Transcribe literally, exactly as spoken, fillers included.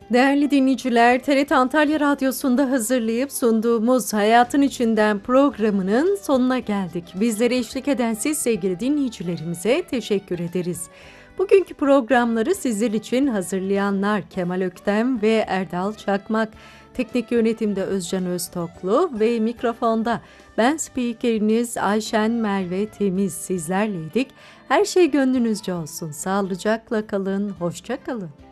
Değerli dinleyiciler, T R T Antalya Radyosu'nda hazırlayıp sunduğumuz Hayatın İçinden programının sonuna geldik. Bizlere eşlik eden siz sevgili dinleyicilerimize teşekkür ederiz. Bugünkü programları sizler için hazırlayanlar Kemal Öktem ve Erdal Çakmak, teknik yönetimde Özcan Öztoklu ve mikrofonda ben spikeriniz Ayşen Merve Temiz sizlerleydik. Her şey gönlünüzce olsun, sağlıcakla kalın, hoşça kalın.